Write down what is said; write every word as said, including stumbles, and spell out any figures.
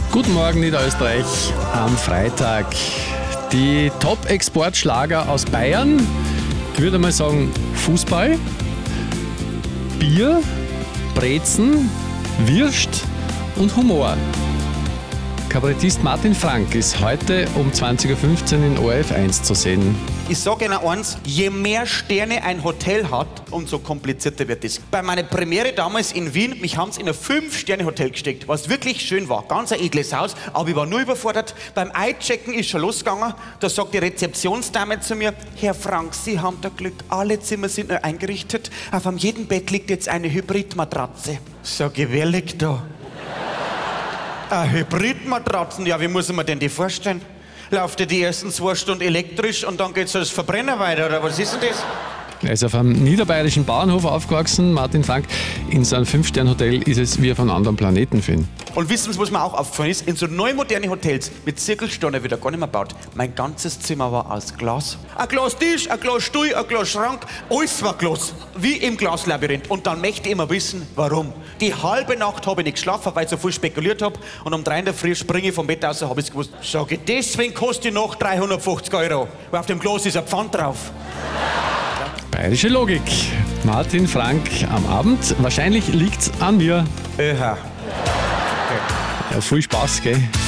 Guten Morgen Niederösterreich am Freitag. Die Top-Exportschlager aus Bayern, ich würde mal sagen Fußball, Bier, Brezen, Würst und Humor. Kabarettist Martin Frank ist heute um zwanzig Uhr fünfzehn in O R F eins zu sehen. Ich sage Ihnen eins, je mehr Sterne ein Hotel hat, umso komplizierter wird es. Bei meiner Premiere damals in Wien, mich haben sie in ein Fünf-Sterne-Hotel gesteckt, was wirklich schön war. Ganz ein edles Haus, aber ich war nur überfordert. Beim Einchecken ist schon losgegangen, da sagt die Rezeptionsdame zu mir, Herr Frank, Sie haben da Glück, alle Zimmer sind neu eingerichtet, auf jedem Bett liegt jetzt eine Hybridmatratze. Sag ich, wer liegt da? Eine Hybridmatratzen, ja, wie muss ich mir denn die vorstellen? Lauft ihr die ersten zwei Stunden elektrisch und dann geht's als Verbrenner weiter, oder was ist denn das? Er ist auf einem niederbayerischen Bauernhof aufgewachsen, Martin Frank. In so einem Fünf-Sterne-Hotel ist es wie auf einem anderen Planeten für ihn. Und wissen Sie, was mir auch aufgefallen ist? In so neu moderne Hotels mit Zirkelsteinen wieder gar nicht mehr baut. Mein ganzes Zimmer war aus Glas. Ein Glastisch, ein Glasstuhl, ein Glasschrank, alles war Glas. Wie im Glaslabyrinth. Und dann möchte ich immer wissen, warum. Die halbe Nacht habe ich nicht geschlafen, weil ich so viel spekuliert habe. Und um drei in der Früh springe ich vom Bett aus, habe ich gewusst. Sag ich, deswegen kostet die Nacht dreihundertfachtzig Euro. Weil auf dem Glas ist ein Pfand drauf. Bayerische Logik. Martin Frank am Abend. Wahrscheinlich liegt's an mir. Öha. Ja, viel Spaß, gell?